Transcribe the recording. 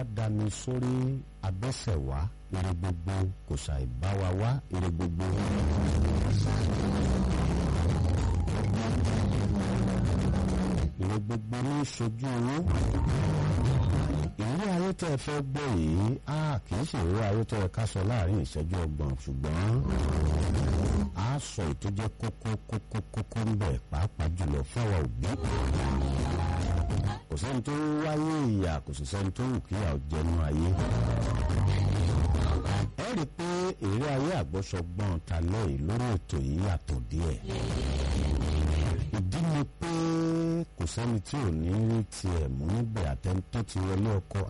dání sórí abẹ́sẹ̀ wá ire gbogbo kò ṣàì bá wa wá ire gbogbo. ire gbogbo ní ṣojú owó. ìrírí ayé tẹ́ ẹ fẹ́ gbọ́ yìí kì í ṣe ìrírí ayé tó yẹ ká sọ láàrin ìṣẹ́jú ọgbọ̀n ṣùgbọ́n a sọ ètò jẹ́ kókó ń bẹ̀ pàápàá jùlọ fáwọn òbí. kò sẹ́ni tó wáyé ìyà kò sì sẹ́ni tó wù kí ìyà jẹnu ayé. ẹ rí i pé èrè ayé àgbọ́sọgbọ́n talẹ́ yìí lórí ètò yìí yàtọ̀ díẹ̀. ìdí ni pé kò sẹ́ni tí ò ní rí tiẹ̀ mú níbẹ̀ àtẹni tó ti wọlé ọkọ